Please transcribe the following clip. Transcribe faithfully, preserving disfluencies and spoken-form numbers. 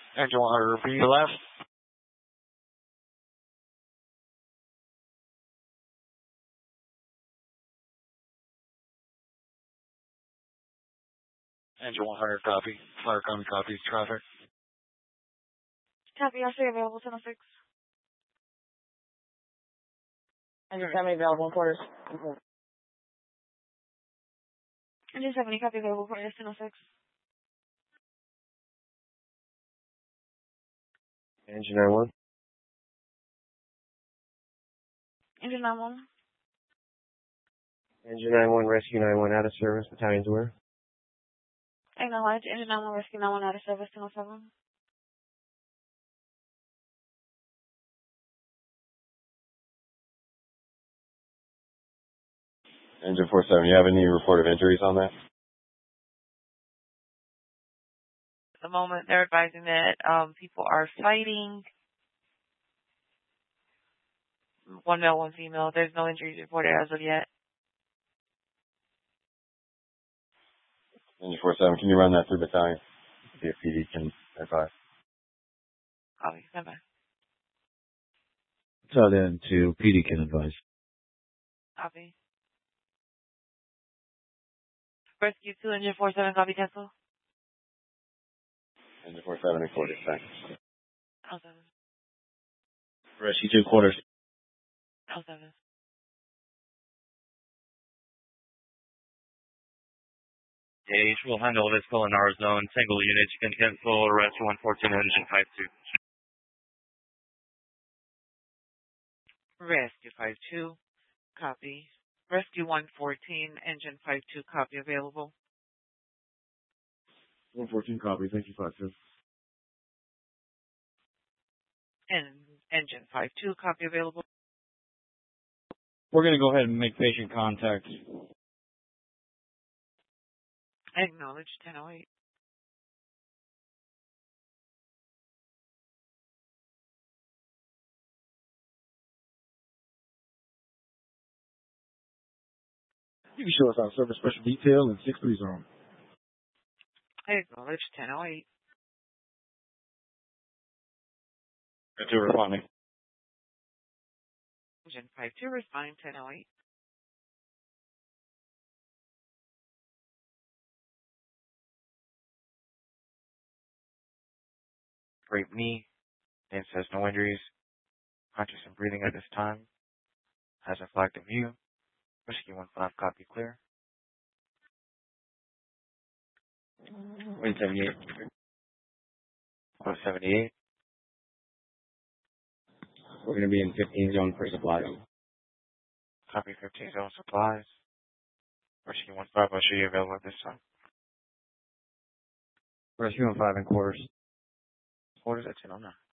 Engine one hundred, repeat your left. Engine one hundred, copy. Fire County copies traffic. Copy, I'll say available ten oh six. Engine seventy available in quarters. Engine seventy, copy available quarters ten oh six. Engine nine one. Engine nine one. Engine nine one, Rescue nine one, out of service. Battalions where? Acknowledge. Engine nine one, Rescue nine one, out of service ten oh seven. Engine four seven, you have any report of injuries on that? At the moment, they're advising that um, people are fighting. One male, one female. There's no injuries reported as of yet. Engine four seven, can you run that through battalion? See if P D can advise. Copy. Stand by. Tell them to P D can advise. Copy. Rescue two, Engine four seven, copy, cancel. Engine four seven and quarters, thanks. Oh seven. Rescue two, quarters. Oh seven. Gage will handle this call in our zone. Single unit, you can cancel Rescue one fourteen, Engine five two. Rescue five two, copy. Rescue one fourteen, Engine five two, copy available. one fourteen, copy. Thank you, five two. And Engine five two, copy available. We're going to go ahead and make patient contact. Acknowledge ten oh eight. You can show us our service special detail in six three zone. Acknowledge ten oh eight. To responding. Engine five two, responding ten oh eight. Great knee. Name says no injuries. Conscious and breathing at this time. Has a flag to view. Rescue one five, copy clear. one seventy-eight. one seventy-eight. We're going to be in fifteen zone for supplies. Copy fifteen zone supplies. Rescue one five, I'll show you available at this time. Rescue one five in quarters. Orders at ten oh nine.